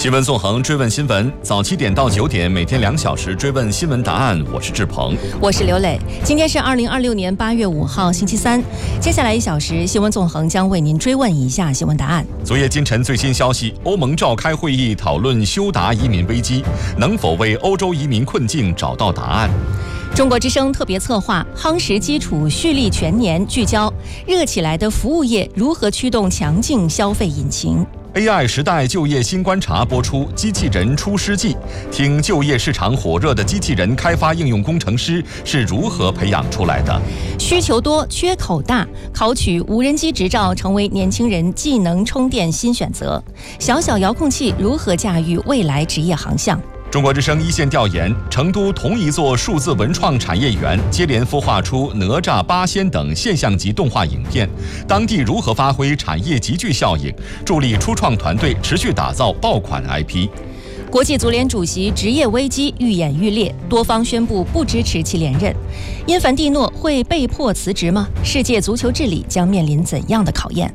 新闻纵横，追问新闻，早7点到9点，每天2小时追问新闻答案。我是志鹏， 我是刘磊。今天是2026年8月5号，星期三。接下来1小时，新闻纵横将为您追问以下新闻答案。 昨夜今晨最新消息，欧盟召开会议讨论休达移民危机，能否为欧洲移民困境找到答案？ 中国之声特别策划夯实基础蓄力全年，聚焦热起来的服务业如何驱动强劲消费引擎。 AI 时代就业新观察播出，机器人出师记，听就业市场火热的机器人开发应用工程师是如何培养出来的。 需求多，缺口大，考取无人机执照成为年轻人技能充电新选择。小小遥控器如何驾驭未来职业航向？ 中国之声一线调研，成都同一座数字文创产业园接连孵化出哪吒、八仙等现象级动画影片，当地如何发挥产业集聚效应，助力初创团队持续打造爆款 IP？ 国际足联主席职业危机愈演愈烈，多方宣布不支持其连任。因凡蒂诺会被迫辞职吗？世界足球治理将面临怎样的考验？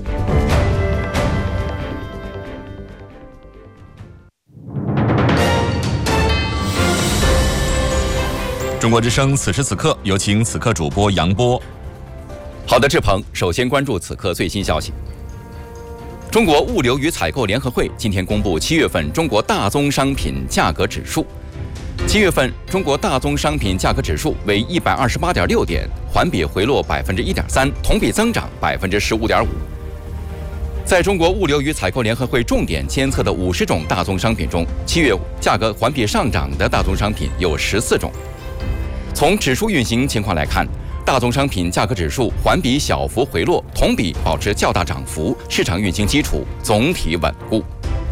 中国之声此时此刻，有请此刻主播杨波。 好的，志鹏，首先关注此刻最新消息。中国物流与采购联合会今天公布7月份中国大宗商品价格指数。7月份中国大宗商品价格指数为128.6点，环比回落1.3%，同比增长15.5%。在中国物流与采购联合会重点监测的50种大宗商品中，7月价格环比上涨的大宗商品有14种。从指数运行情况来看，大宗商品价格指数环比小幅回落，同比保持较大涨幅，市场运行基础总体稳固。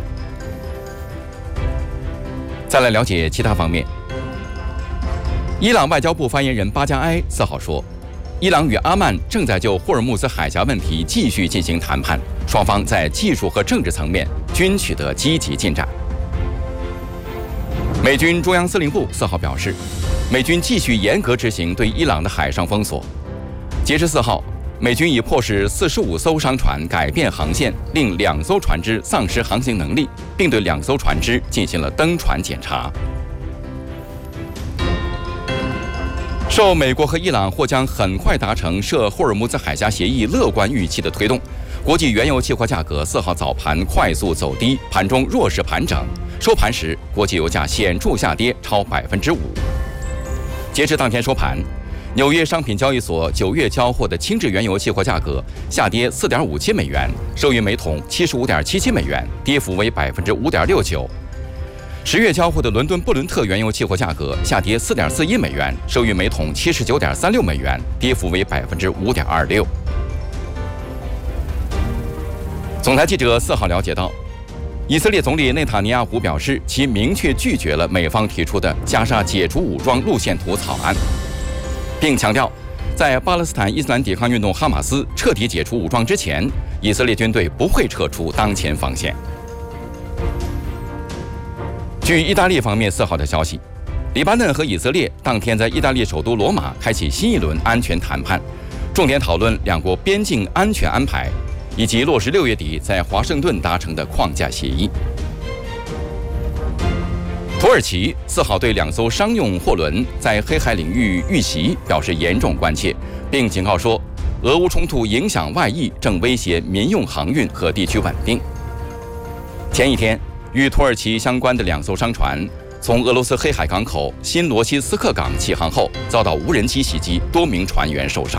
再来了解其他方面。伊朗外交部发言人巴加埃4号说，伊朗与阿曼正在就霍尔木兹海峡问题继续进行谈判，双方在技术和政治层面均取得积极进展。美军中央司令部4号表示，美军继续严格执行对伊朗的海上封锁。截至4号，美军已迫使45艘商船改变航线，令2艘船只丧失航行能力，并对2艘船只进行了登船检查。受美国和伊朗或将很快达成涉霍尔木兹海峡协议乐观预期的推动，国际原油期货价格4号早盘快速走低，盘中弱势盘整，收盘时国际油价显著下跌超5%。截至当天收盘，纽约商品交易所9月交货的轻质原油期货价格下跌4.57美元，收于每桶75.77美元，跌幅为5.69%。10月交货的伦敦布伦特原油期货价格下跌4.41美元，收于每桶79.36美元，跌幅为5.26%。总台记者4号了解到，以色列总理内塔尼亚胡表示，其明确拒绝了美方提出的加沙解除武装路线图草案，并强调，在巴勒斯坦伊斯兰抵抗运动哈马斯彻底解除武装之前，以色列军队不会撤出当前防线。据意大利方面4号的消息，黎巴嫩和以色列当天在意大利首都罗马开启新一轮安全谈判，重点讨论两国边境安全安排，以及落实6月底在华盛顿达成的框架协议。土耳其4号对2艘商用货轮在黑海领域遇袭表示严重关切，并警告说，俄乌冲突影响外溢，正威胁民用航运和地区稳定。前一天，与土耳其相关的2艘商船从俄罗斯黑海港口新罗西斯克港起航后，遭到无人机袭击，多名船员受伤。